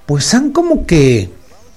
pues han como que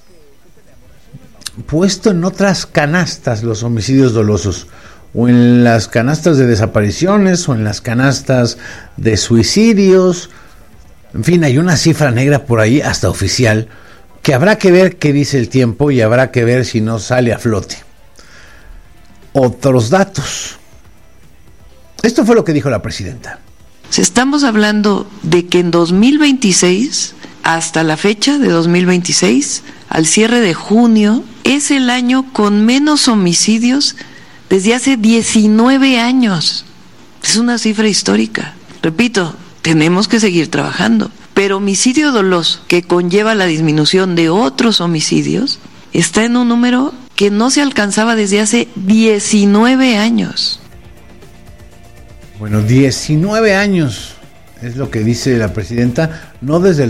puesto en otras canastas los homicidios dolosos, o en las canastas de desapariciones, o en las canastas de suicidios. En fin, hay una cifra negra por ahí, hasta oficial, que habrá que ver qué dice el tiempo y habrá que ver si no sale a flote. Otros datos. Esto fue lo que dijo la presidenta. Estamos hablando de que en 2026, hasta la fecha de 2026, al cierre de junio, es el año con menos homicidios desde hace 19 años. Es una cifra histórica. Repito, tenemos que seguir trabajando, pero homicidio doloso, que conlleva la disminución de otros homicidios, está en un número que no se alcanzaba desde hace 19 años. Bueno, 19 años es lo que dice la presidenta, no desde el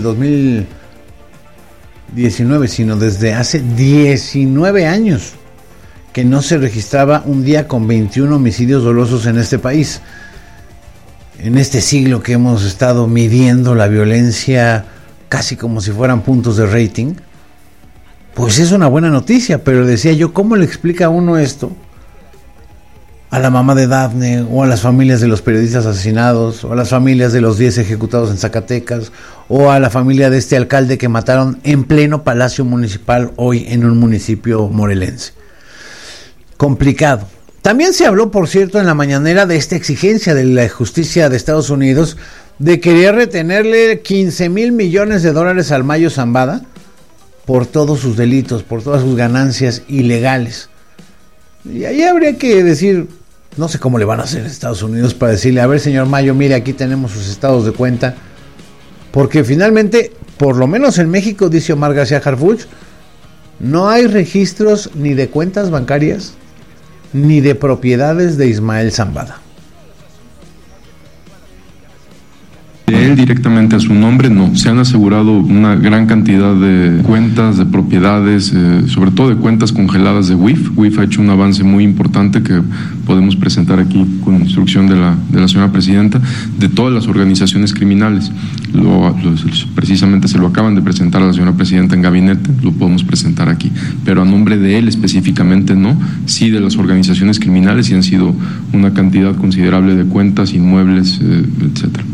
2019, sino desde hace 19 años que no se registraba un día con 21 homicidios dolosos en este país. En este siglo que hemos estado midiendo la violencia casi como si fueran puntos de rating, pues es una buena noticia, pero decía yo, ¿cómo le explica a uno esto a la mamá de Dafne, o a las familias de los periodistas asesinados, o a las familias de los 10 ejecutados en Zacatecas, o a la familia de este alcalde que mataron en pleno Palacio Municipal hoy en un municipio morelense? Complicado. También se habló, por cierto, en la mañanera de esta exigencia de la justicia de Estados Unidos de querer retenerle 15,000 millones de dólares al Mayo Zambada por todos sus delitos, por todas sus ganancias ilegales. Y ahí habría que decir, no sé cómo le van a hacer a Estados Unidos para decirle, a ver, señor Mayo, mire, aquí tenemos sus estados de cuenta, porque finalmente, por lo menos en México, dice Omar García Harfuch, no hay registros ni de cuentas bancarias ni de propiedades de Ismael Zambada. De él directamente a su nombre, no. Se han asegurado una gran cantidad de cuentas, de propiedades, sobre todo de cuentas congeladas de WIF. WIF ha hecho un avance muy importante que podemos presentar aquí con instrucción de la señora presidenta, de todas las organizaciones criminales. Precisamente se lo acaban de presentar a la señora presidenta en gabinete, lo podemos presentar aquí. Pero a nombre de él específicamente no, sí de las organizaciones criminales, y han sido una cantidad considerable de cuentas, inmuebles, etcétera.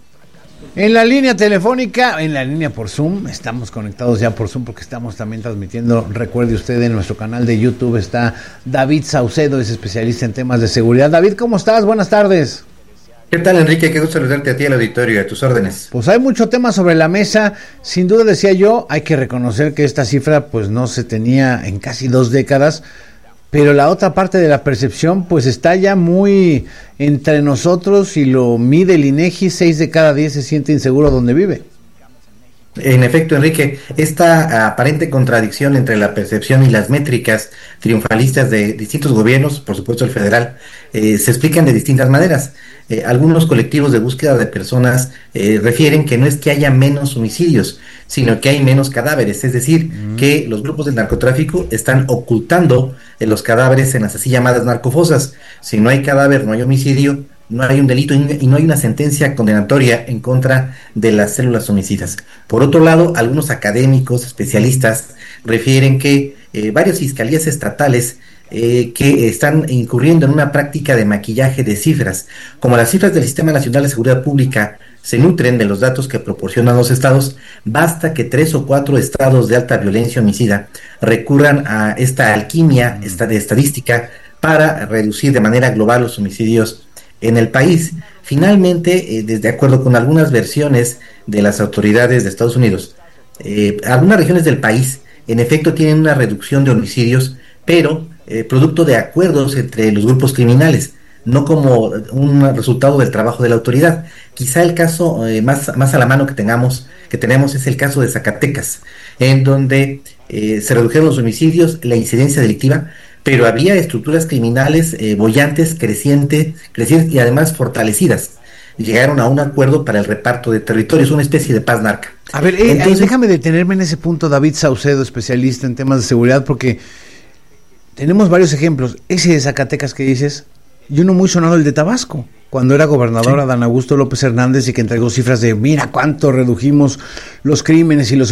En la línea telefónica, en la línea por Zoom, estamos conectados ya por Zoom porque estamos también transmitiendo, recuerde usted, en nuestro canal de YouTube está David Saucedo, es especialista en temas de seguridad. David, ¿cómo estás? Buenas tardes. ¿Qué tal, Enrique? Qué gusto saludarte a ti, al auditorio, a tus órdenes. Pues hay mucho tema sobre la mesa, sin duda, decía yo, hay que reconocer que esta cifra pues no se tenía en casi 2 décadas, pero la otra parte de la percepción pues está ya muy entre nosotros, y lo mide el INEGI, 6 de cada 10 se siente inseguro donde vive. En efecto, Enrique, esta aparente contradicción entre la percepción y las métricas triunfalistas de distintos gobiernos, por supuesto el federal, se explican de distintas maneras. Algunos colectivos de búsqueda de personas refieren que no es que haya menos homicidios, sino que hay menos cadáveres, es decir, que los grupos del narcotráfico están ocultando los cadáveres en las así llamadas narcofosas. Si no hay cadáver, no hay homicidio, no hay un delito y no hay una sentencia condenatoria en contra de las células homicidas. Por otro lado, algunos académicos, especialistas, refieren que varias fiscalías estatales que están incurriendo en una práctica de maquillaje de cifras. Como las cifras del Sistema Nacional de Seguridad Pública se nutren de los datos que proporcionan los estados, basta que 3 o 4 estados de alta violencia homicida recurran a esta alquimia de estadística para reducir de manera global los homicidios en el país. Finalmente, de acuerdo con algunas versiones de las autoridades de Estados Unidos, algunas regiones del país en efecto tienen una reducción de homicidios, pero producto de acuerdos entre los grupos criminales, no como un resultado del trabajo de la autoridad. Quizá el caso más a la mano que tenemos es el caso de Zacatecas, en donde se redujeron los homicidios, la incidencia delictiva, pero había estructuras criminales bollantes, crecientes y además fortalecidas. Llegaron a un acuerdo para el reparto de territorios, una especie de paz narca. A ver, entonces, déjame detenerme en ese punto, David Saucedo, especialista en temas de seguridad, porque tenemos varios ejemplos. Ese de Zacatecas que dices, y uno muy sonado, el de Tabasco, cuando era gobernador Adán Augusto López Hernández, y que entregó cifras de mira cuánto redujimos los crímenes y los